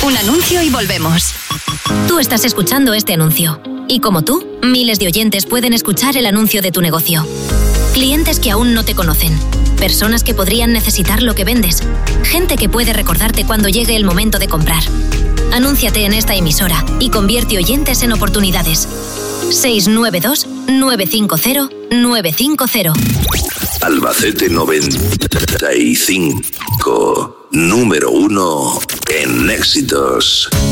Un anuncio y volvemos. Tú estás escuchando este anuncio. Y como tú, miles de oyentes pueden escuchar el anuncio de tu negocio. Clientes que aún no te conocen. Personas que podrían necesitar lo que vendes. Gente que puede recordarte cuando llegue el momento de comprar. Anúnciate en esta emisora y convierte oyentes en oportunidades. 692-950-950. Albacete 95. Número 1 en éxitos.